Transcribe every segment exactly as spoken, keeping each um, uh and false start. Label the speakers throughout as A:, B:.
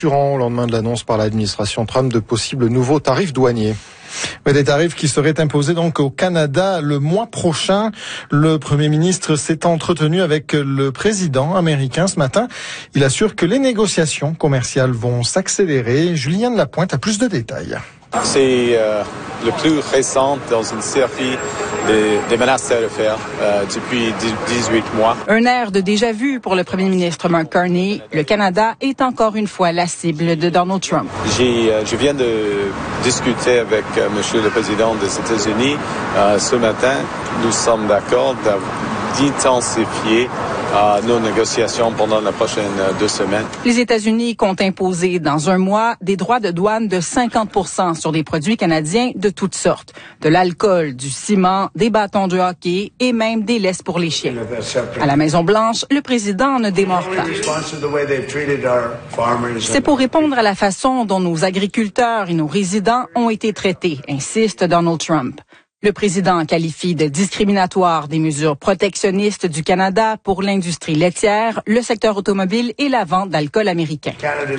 A: Au lendemain de l'annonce par l'administration Trump de possibles nouveaux tarifs douaniers. Mais des tarifs qui seraient imposés donc au Canada le mois prochain. Le Premier ministre s'est entretenu avec le président américain ce matin. Il assure que les négociations commerciales vont s'accélérer. Juliane Lapointe a plus de détails.
B: C'est euh, le plus récent dans une série des, des menaces tarifaires euh, depuis dix-huit mois.
C: Un air de déjà-vu pour le premier ministre Mark Carney. Le Canada est encore une fois la cible de Donald Trump.
B: J'ai, euh, je viens de discuter avec euh, Monsieur le Président des États-Unis euh, ce matin. Nous sommes d'accord d'intensifier euh, nos négociations pendant les prochaines euh, deux semaines.
C: Les États-Unis comptent imposer dans un mois des droits de douane de cinquante pour cent sur des produits canadiens de toutes sortes. De l'alcool, du ciment, des bâtons de hockey et même des laisses pour les chiens. À la Maison-Blanche, le président ne démord pas. C'est pour répondre à la façon dont nos agriculteurs et nos résidents ont été traités, insiste Donald Trump. Le président qualifie de discriminatoire des mesures protectionnistes du Canada pour l'industrie laitière, le secteur automobile et la vente d'alcool américain.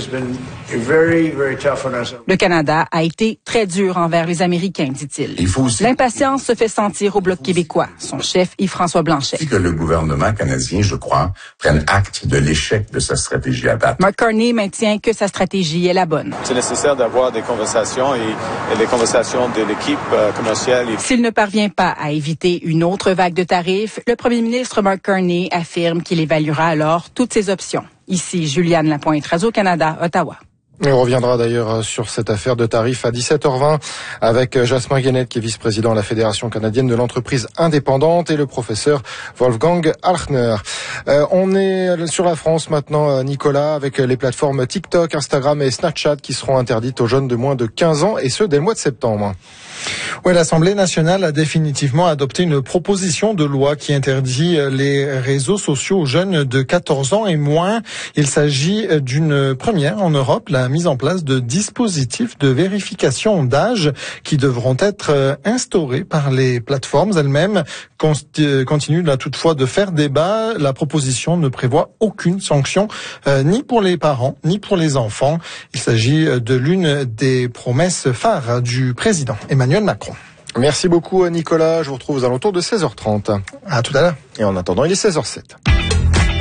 C: Le Canada a été très dur envers les Américains, dit-il. L'impatience se fait sentir au Bloc québécois. Son chef, Yves-François Blanchet.
D: Que le gouvernement canadien, je crois, prenne acte de l'échec de sa stratégie à date.
C: Mark Carney maintient que sa stratégie est la bonne.
B: C'est nécessaire d'avoir des conversations et, et les conversations de l'équipe euh, commerciale. Et...
C: S'il ne parvient pas à éviter une autre vague de tarifs, le premier ministre Mark Carney affirme qu'il évaluera alors toutes ses options. Ici, Juliane Lapointe, Radio-Canada, Ottawa.
A: On reviendra d'ailleurs sur cette affaire de tarifs à dix-sept heures vingt avec Jasmin Guénette, qui est vice-président de la Fédération canadienne de l'entreprise indépendante, et le professeur Wolfgang Archner. Euh, on est sur la France maintenant, Nicolas, avec les plateformes TikTok, Instagram et Snapchat qui seront interdites aux jeunes de moins de quinze ans, et ce dès le mois de septembre.
E: Oui, l'Assemblée nationale a définitivement adopté une proposition de loi qui interdit les réseaux sociaux aux jeunes de quatorze ans et moins. Il s'agit d'une première en Europe, la mise en place de dispositifs de vérification d'âge qui devront être instaurés par les plateformes elles-mêmes. Continue là toutefois de faire débat. La proposition ne prévoit aucune sanction, euh, ni pour les parents, ni pour les enfants. Il s'agit de l'une des promesses phares du président Emmanuel Macron.
A: Merci beaucoup Nicolas, je vous retrouve aux alentours de seize heures trente.
E: À tout à l'heure.
A: Et en attendant, il est seize heures zéro sept.